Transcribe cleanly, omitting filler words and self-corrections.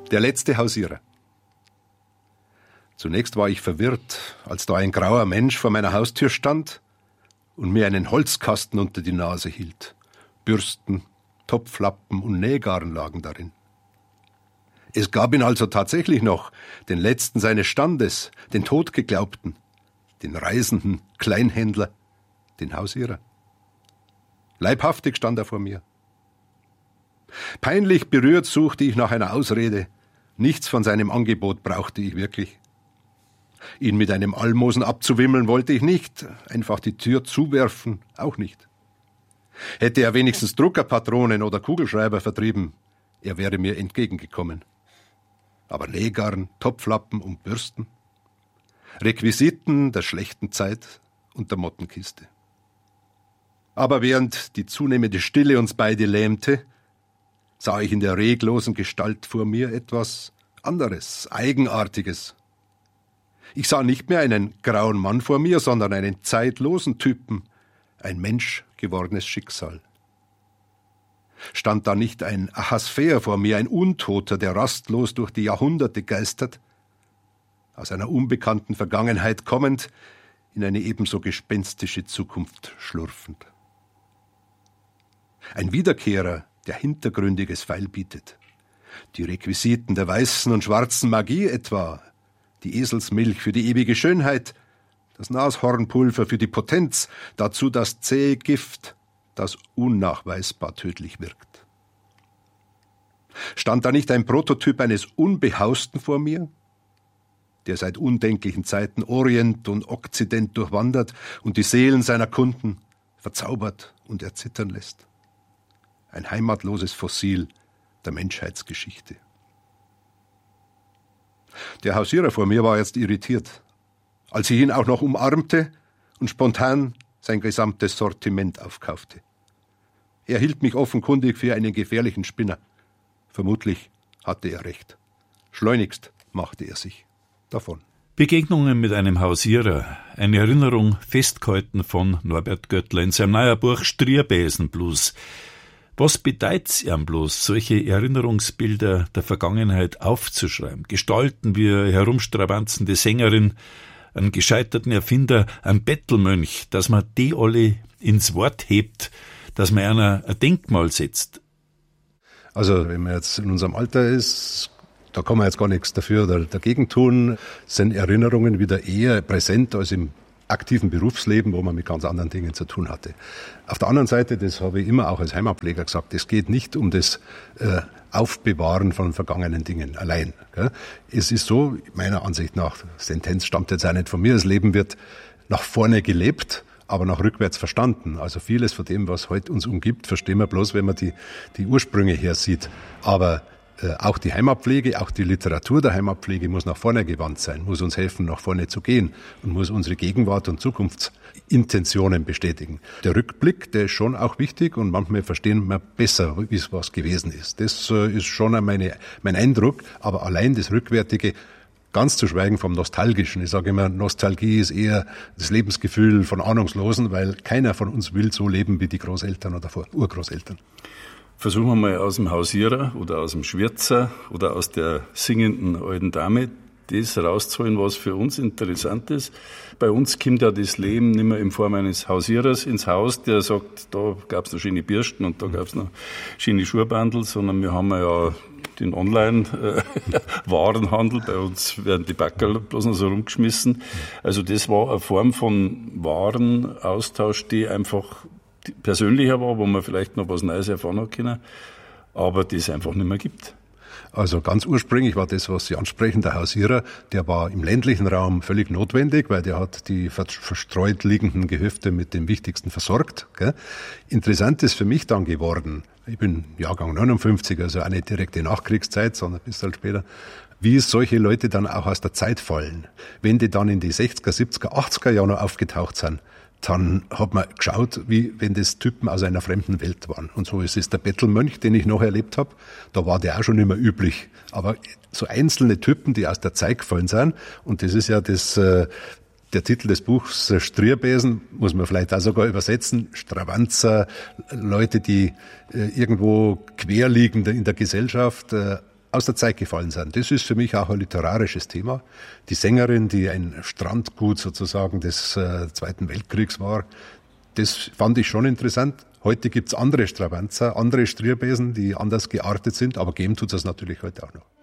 Der letzte Hausierer. Zunächst war ich verwirrt, als da ein grauer Mensch vor meiner Haustür stand und mir einen Holzkasten unter die Nase hielt. Bürsten, Topflappen und Nähgarn lagen darin. Es gab ihn also tatsächlich noch, den letzten seines Standes, den Totgeglaubten, den reisenden Kleinhändler, den Hausierer. Leibhaftig stand er vor mir. Peinlich berührt suchte ich nach einer Ausrede. Nichts von seinem Angebot brauchte ich wirklich. Ihn mit einem Almosen abzuwimmeln wollte ich nicht, einfach die Tür zuwerfen auch nicht. Hätte er wenigstens Druckerpatronen oder Kugelschreiber vertrieben, er wäre mir entgegengekommen. Aber Nähgarn, Topflappen und Bürsten? Requisiten der schlechten Zeit und der Mottenkiste. Aber während die zunehmende Stille uns beide lähmte, sah ich in der reglosen Gestalt vor mir etwas anderes, Eigenartiges. Ich sah nicht mehr einen grauen Mann vor mir, sondern einen zeitlosen Typen, ein menschgewordenes Schicksal. Stand da nicht ein Ahasver vor mir, ein Untoter, der rastlos durch die Jahrhunderte geistert, aus einer unbekannten Vergangenheit kommend, in eine ebenso gespenstische Zukunft schlurfend. Ein Wiederkehrer, der Hintergründiges feilbietet. Die Requisiten der weißen und schwarzen Magie etwa, die Eselsmilch für die ewige Schönheit, das Nashornpulver für die Potenz, dazu das zähe Gift, das unnachweisbar tödlich wirkt. Stand da nicht ein Prototyp eines Unbehausten vor mir, der seit undenklichen Zeiten Orient und Okzident durchwandert und die Seelen seiner Kunden verzaubert und erzittern lässt? Ein heimatloses Fossil der Menschheitsgeschichte. Der Hausierer vor mir war jetzt irritiert, als ich ihn auch noch umarmte und spontan sein gesamtes Sortiment aufkaufte. Er hielt mich offenkundig für einen gefährlichen Spinner. Vermutlich hatte er recht. Schleunigst machte er sich davon. Begegnungen mit einem Hausierer, eine Erinnerung festgehalten von Norbert Göttler in seinem neuen Buch Strierbäsenblues. Was bedeutet's ihm bloß, solche Erinnerungsbilder der Vergangenheit aufzuschreiben? Gestalten wie herumstrabanzende Sängerin, einen gescheiterten Erfinder, einen Bettelmönch, dass man die alle ins Wort hebt, dass man einer ein Denkmal setzt. Also wenn man jetzt in unserem Alter ist, da kann man jetzt gar nichts dafür oder dagegen tun, sind Erinnerungen wieder eher präsent als im aktiven Berufsleben, wo man mit ganz anderen Dingen zu tun hatte. Auf der anderen Seite, das habe ich immer auch als Heimatpfleger gesagt, es geht nicht um das Aufbewahren von vergangenen Dingen allein. Gell? Es ist so, meiner Ansicht nach, Sentenz stammt jetzt auch nicht von mir, das Leben wird nach vorne gelebt, aber nach rückwärts verstanden. Also vieles von dem, was heute uns umgibt, verstehen wir bloß, wenn man die Ursprünge her sieht. Aber auch die Heimatpflege, auch die Literatur der Heimatpflege muss nach vorne gewandt sein, muss uns helfen, nach vorne zu gehen und muss unsere Gegenwart und Zukunftsintentionen bestätigen. Der Rückblick, der ist schon auch wichtig und manchmal verstehen wir besser, wie es was gewesen ist. Das ist schon mein Eindruck, aber allein das Rückwärtige, ganz zu schweigen vom Nostalgischen. Ich sage immer, Nostalgie ist eher das Lebensgefühl von Ahnungslosen, weil keiner von uns will so leben wie die Großeltern oder Urgroßeltern. Versuchen wir mal aus dem Hausierer oder aus dem Schwirzer oder aus der singenden alten Dame das rauszuholen, was für uns interessant ist. Bei uns kommt ja das Leben nicht mehr in Form eines Hausierers ins Haus, der sagt, da gab's noch schöne Bürsten und da gab's noch schöne Schuhbandel, sondern wir haben ja den Online-Warenhandel. Bei uns werden die Backerl bloß noch so rumgeschmissen. Also das war eine Form von Warenaustausch, die einfach persönlicher war, wo man vielleicht noch was Neues erfahren hat können, aber das einfach nicht mehr gibt. Also ganz ursprünglich war das, was Sie ansprechen, der Hausierer, der war im ländlichen Raum völlig notwendig, weil der hat die verstreut liegenden Gehöfte mit dem Wichtigsten versorgt. Gell? Interessant ist für mich dann geworden, ich bin Jahrgang 59, also auch nicht direkte Nachkriegszeit, sondern ein bisschen später, wie solche Leute dann auch aus der Zeit fallen. Wenn die dann in die 60er, 70er, 80er Jahre noch aufgetaucht sind, dann hat man geschaut, wie wenn das Typen aus einer fremden Welt waren. Und so ist es der Bettelmönch, den ich noch erlebt habe. Da war der auch schon immer üblich. Aber so einzelne Typen, die aus der Zeit gefallen sind, und das ist ja der Titel des Buchs Strierbäsen, muss man vielleicht auch sogar übersetzen, Stravanzer, Leute, die irgendwo quer liegen in der Gesellschaft, aus der Zeit gefallen sind. Das ist für mich auch ein literarisches Thema. Die Sängerin, die ein Strandgut sozusagen des Zweiten Weltkriegs war, das fand ich schon interessant. Heute gibt's andere Strabanzer, andere Strierbesen, die anders geartet sind, aber geben tut es natürlich heute auch noch.